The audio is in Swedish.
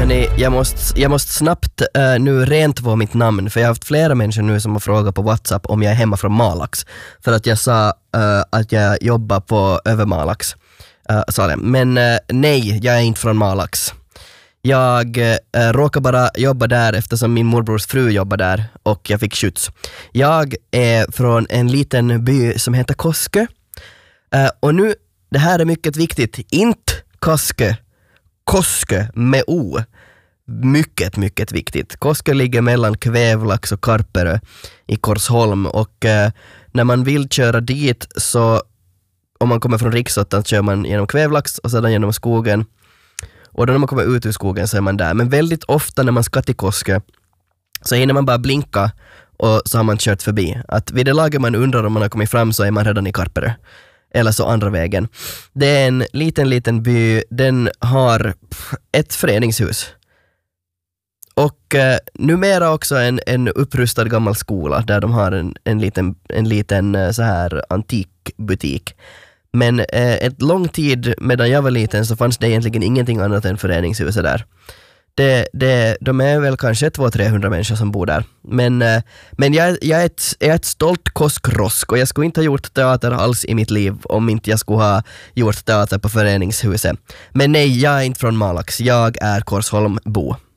Hörni, jag måste snabbt nu rentvå mitt namn, för jag har haft flera människor nu som har frågat på WhatsApp om jag är hemma från Malax, för att jag sa att jag jobbar på Övermalax. Men nej, jag är inte från Malax. Jag råkar bara jobba där eftersom min morbrors fru jobbar där och jag fick skjuts. Jag är från en liten by som heter Koskö. Och nu, det här är mycket viktigt. Inte Koskö. Koskö med O. Mycket, mycket viktigt. Koskö ligger mellan Kvävlax och Karperö i Korsholm. Och när man vill köra dit, så om man kommer från Riksåttan kör man genom Kvävlax och sedan genom skogen. Och då när man kommer ut ur skogen så är man där. Men väldigt ofta när man ska till Koskö så hinner man bara blinka och så har man kört förbi. Att vid det laget man undrar om man har kommit fram så är man redan i Karperö. Eller så andra vägen. Det är en liten by. Den har ett föreningshus. Och numera också en upprustad gammal skola där de har en liten så här antikbutik. Men ett lång tid medan jag var liten så fanns det egentligen ingenting annat än föreningshuset där. De är väl kanske 200-300 människor som bor där. Men jag är ett stolt koskrosk och jag skulle inte ha gjort teater alls i mitt liv om inte jag skulle ha gjort teater på föreningshuset. Men nej, jag är inte från Malax. Jag är Korsholmbo.